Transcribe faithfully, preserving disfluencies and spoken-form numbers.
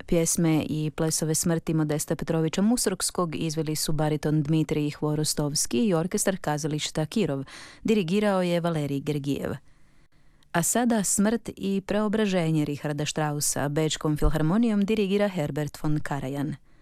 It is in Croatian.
Pjesme i plesove smrti Modesta Petrovića Mussorgskog izveli su bariton Dmitrij Hvorostovski i orkestar kazališta Kirov. Dirigirao je Valerij Gergijev. A sada Smrt i preobraženje Richarda Straussa Bečkom filharmonijom dirigira Herbert von Karajan.